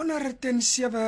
107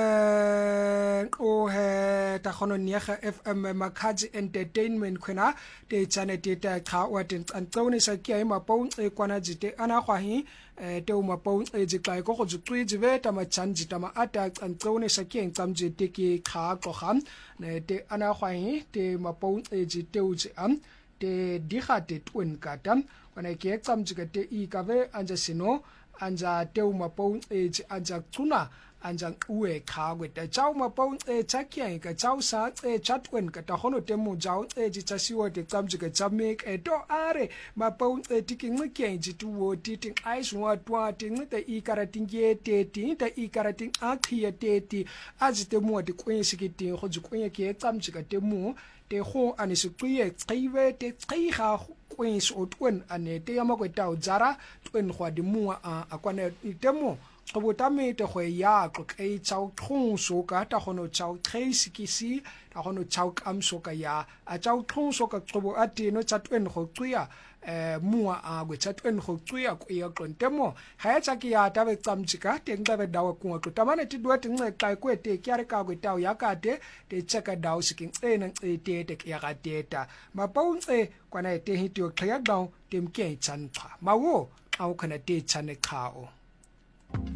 o he ta khono niega FM Makhazi Entertainment khona te chane te ta kha wa te tsantsaune sa kia ma pau e kwana jite ana khwa hi te ma pau e jikai ko go tsui jive ta ma chanji ta ma ata tsantsaune sa kia tsamje te ki kha ko kham ne te ana khwa hi te ma pau e jite u ji am te diga te twin katam kwana ke tsamji ka te I ka ve anja sino anja teu mapou e anja tuna anja ue khagwe ta chau mapou e chakia ka chau sa e chatwen ka ta hono temu jau e ji chasiwa te tsamji ka chamek e to are mapou e tiking ke ji tuwo titing ais wa twa ting te I karating ye te ti te I karating akhiya te ti aji temu te kwensi ki ti go ji kwenye ke tsamji ka temu te ho anise kuye tsaiwe te tsaiga kwens o twen ane te yamakweta o jara twen gwa di mua a kwana itemo go tame te go ya go ke chao khonso ka ta gono chao trace kisi ta gono chao kamso ka ya a chao khonso ka tsobo atino cha twen go tsuya mua a go cha twen go tsuya ko ya qontemo ha ya tsa ki ya ta be tsamjika te ngba be dawa ku ngo tamane ti dwa te nxe ka ko te kyare ka go ta ya ka te cheka daw siking ena te te ya ga teta mapaunse kwana te hitio khaya daw tem ke chanpa mawo au kana te chane khao